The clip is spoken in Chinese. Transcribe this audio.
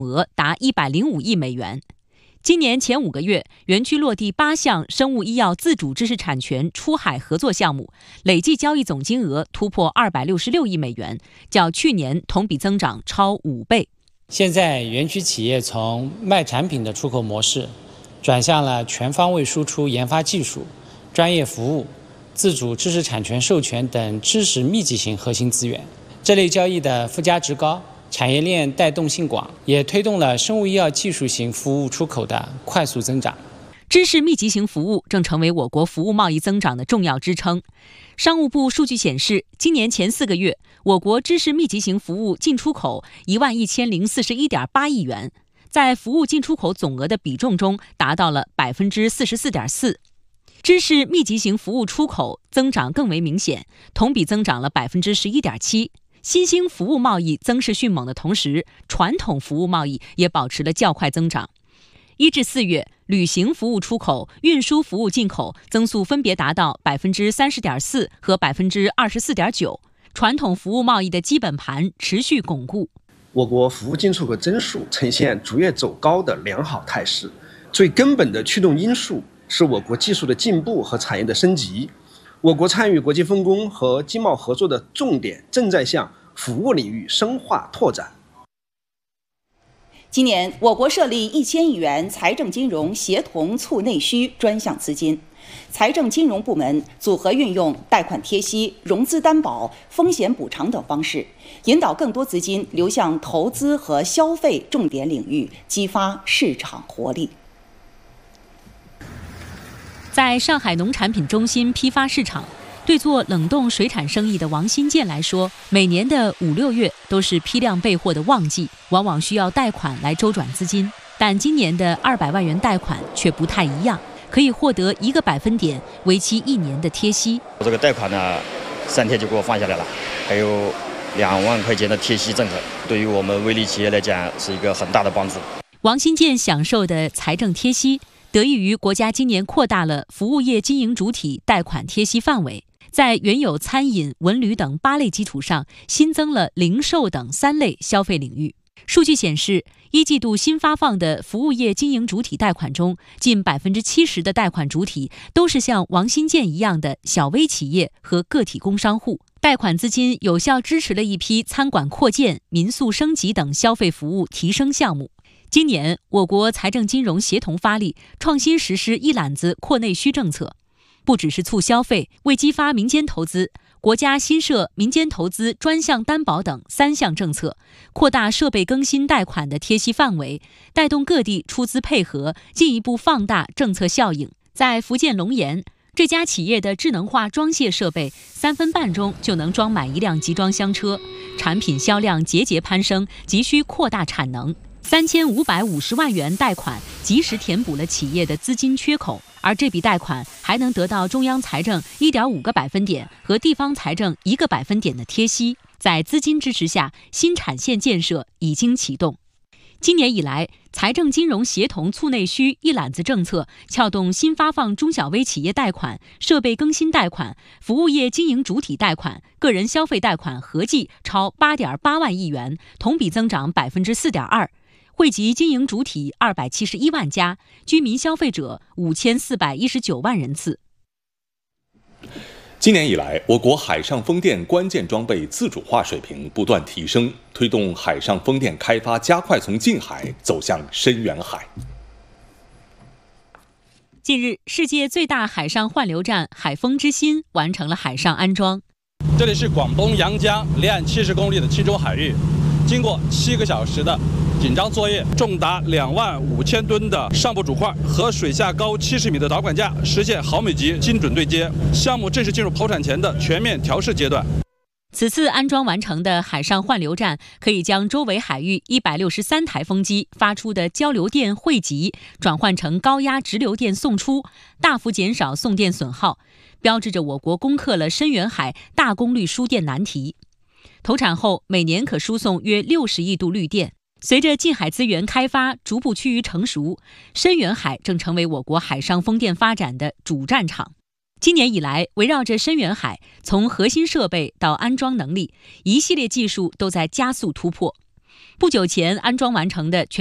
额达105亿美元。今年前5个月，园区落地8项生物医药自主知识产权出海合作项目，累计交易总金额突破266亿美元，较去年同比增长超5倍。 现在园区企业从卖产品的出口模式，转向了全方位输出研发技术、专业服务、自主知识产权授权等知识密集型核心资源。这类交易的附加值高，产业链带动性广，也推动了生物医药技术型服务出口的快速增长。 知识密集型服务正成为我国服务贸易增长的重要支撑。商务部数据显示，今年前4个月，我国知识密集型服务进出口11041.8亿元，在服务进出口总额的比重中达到了44.4%。知识密集型服务出口增长更为明显，同比增长了11.7%。新兴服务贸易增势迅猛的同时，传统服务贸易也保持了较快增长。1至4月，旅行服务出口、运输服务进口增速分别达到30.4%和24.9%，传统服务贸易的基本盘持续巩固。 我国服务进出口增速呈现逐月走高的良好态势，最根本的驱动因素是我国技术的进步和产业的升级。我国参与国际分工和经贸合作的重点正在向服务领域深化拓展。 今年，我国设立1000亿元财政金融协同促内需专项资金，财政金融部门组合运用贷款贴息、融资担保、风险补偿等方式，引导更多资金流向投资和消费重点领域，激发市场活力。 在上海农产品中心批发市场，对做冷冻水产生意的王新建来说，每年的5、6月都是批量备货的旺季，往往需要贷款来周转资金。但今年的200万元贷款却不太一样，可以获得1个百分点、为期1年的贴息。 这个贷款呢，3天就给我放下来了，还有2万块钱的贴息政策，对于我们微利企业来讲是一个很大的帮助。 王新建享受的财政贴息，得益于国家今年扩大了服务业经营主体贷款贴息范围，在原有餐饮、文旅等8类基础上，新增了零售等3类消费领域。数据显示，1季度新发放的服务业经营主体贷款中，近70%的贷款主体都是像王新建一样的小微企业和个体工商户。贷款资金有效支持了一批餐馆扩建、民宿升级等消费服务提升项目。今年，我国财政金融协同发力，创新实施一揽子扩内需政策，不只是促消费，为激发民间投资，国家新设民间投资专项担保等3项政策，扩大设备更新贷款的贴息范围，带动各地出资配合，进一步放大政策效应。在福建龙岩，这家企业的智能化装卸设备3分半钟就能装满1辆集装箱车，产品销量节节攀升，急需扩大产能。3550万元贷款及时填补了企业的资金缺口，而这笔贷款还能得到中央财政1.5个百分点和地方财政1个百分点的贴息。在资金支持下，新产线建设已经启动。今年以来，财政金融协同促内需一揽子政策撬动新发放中小微企业贷款、设备更新贷款、服务业经营主体贷款、个人消费贷款合计超8.8万亿元，同比增长4.2%。惠及经营主体271万家，居民消费者5419万人次。 今年以来，我国海上风电关键装备自主化水平不断提升，推动海上风电开发加快从近海走向深远海。 近日，世界最大海上换流站海风之心完成了海上安装。 这里是广东阳江离岸70公里的钦州海域，经过7个小时的紧张作业，重达25000吨的上部主块和水下高70米的导管架实现毫米级精准对接，项目正式进入投产前的全面调试阶段。 此次安装完成的海上换流站，可以将周围海域163台风机发出的交流电汇集转换成高压直流电送出，大幅减少送电损耗，标志着我国攻克了深远海大功率输电难题。投产后，每年可输送约60亿度绿电。随着近海资源开发逐步趋于成熟，深远海正成为我国海上风电发展的主战场。今年以来，围绕着深远海，从核心设备到安装能力，一系列技术都在加速突破。 不久前安装完成的